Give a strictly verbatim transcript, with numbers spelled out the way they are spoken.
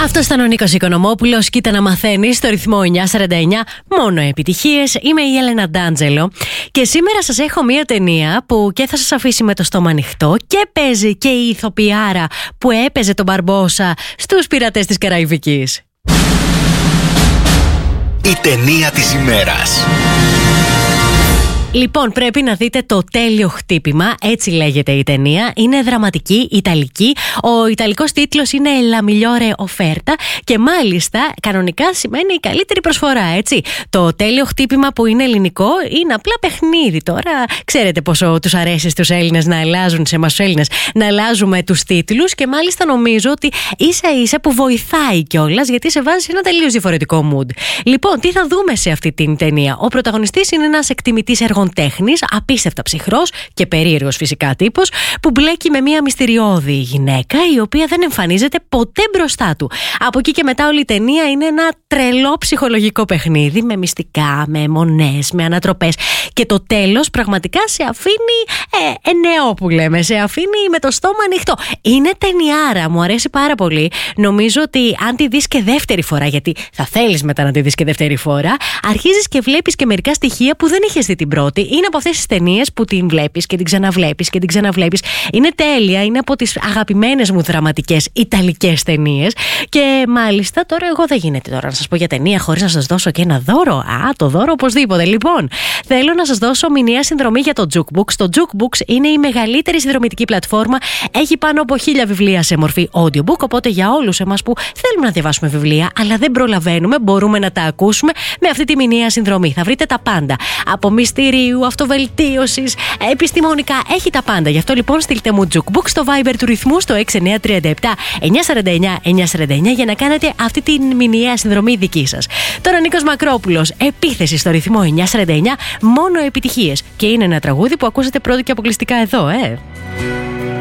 Αυτό ήταν ο Νίκος Οικονομόπουλος. Κοίτα να μαθαίνει στο ρυθμό εννιά σαράντα εννιά. Μόνο επιτυχίες. Είμαι η Έλενα Ντάντζελο. Και σήμερα σας έχω μια ταινία που και θα σας αφήσει με το στόμα ανοιχτό και παίζει και η ηθοποιάρα που έπαιζε τον Μπαρμπόσα στους Πειρατές της Καραϊβικής. Η ταινία της ημέρας. Λοιπόν, πρέπει να δείτε Το τέλειο χτύπημα, έτσι λέγεται η ταινία. Είναι δραματική, ιταλική. Ο ιταλικός τίτλος είναι La migliore offerta και μάλιστα κανονικά σημαίνει η καλύτερη προσφορά, έτσι. Το τέλειο χτύπημα που είναι ελληνικό είναι απλά παιχνίδι. Τώρα ξέρετε πόσο τους αρέσει στους Έλληνες να αλλάζουν, σε εμάς τους Έλληνες, να αλλάζουμε τους τίτλους και μάλιστα νομίζω ότι ίσα ίσα που βοηθάει κιόλας γιατί σε βάζει σε ένα τελείως διαφορετικό mood. Λοιπόν, τι θα δούμε σε αυτή την ταινία? Ο πρωταγωνιστής είναι ένας εκτιμητής έργων τέχνης, απίστευτα ψυχρός και περίεργος φυσικά τύπος, που μπλέκει με μια μυστηριώδη γυναίκα η οποία δεν εμφανίζεται ποτέ μπροστά του. Από εκεί και μετά όλη η ταινία είναι ένα τρελό ψυχολογικό παιχνίδι με μυστικά, με αιμονές, με ανατροπές και το τέλος πραγματικά σε αφήνει ε, εννεό που λέμε, σε αφήνει με το στόμα ανοιχτό. Είναι ταινιάρα, μου αρέσει πάρα πολύ. Νομίζω ότι αν τη δεις και δεύτερη φορά, γιατί θα θέλεις μετά να τη δεις και δεύτερη φορά, αρχίζεις και βλέπεις και μερικά στοιχεία που δεν είχες δει την πρώτη. Είναι από αυτές τις ταινίες που την βλέπεις και την ξαναβλέπεις και την ξαναβλέπεις. Είναι τέλεια, είναι από τις αγαπημένες μου δραματικές ιταλικές ταινίες. Και μάλιστα τώρα εγώ δεν γίνεται τώρα να σας πω για ταινία χωρίς να σας δώσω και ένα δώρο. Α, το δώρο οπωσδήποτε. Λοιπόν, θέλω να σας δώσω μηνιαία συνδρομή για το Jukebox. Το Jukebox είναι η μεγαλύτερη συνδρομητική πλατφόρμα. Έχει πάνω από χίλια βιβλία σε μορφή audiobook. Οπότε για όλους εμάς που θέλουμε να διαβάσουμε βιβλία, αλλά δεν προλαβαίνουμε, μπορούμε να τα ακούσουμε με αυτή τη μηνιαία συνδρομή. Θα βρείτε τα πάντα. Από μυστηρίου, αυτοβελτίωσης, επιστημονικά, έχει τα πάντα. Γι' αυτό λοιπόν στείλτε μου Jukebox στο Viber του ρυθμού στο έξι εννιά τρία επτά εννιά σαράντα εννιά εννιά σαράντα εννιά για να κάνετε αυτή τη μηνιαία συνδρομή δική σας. Τώρα Νίκος Μακρόπουλος, επίθεση στο ρυθμό εννιά σαράντα εννιά, μόνο επιτυχίες. Και είναι ένα τραγούδι που ακούσατε πρώτο και αποκλειστικά εδώ, ε.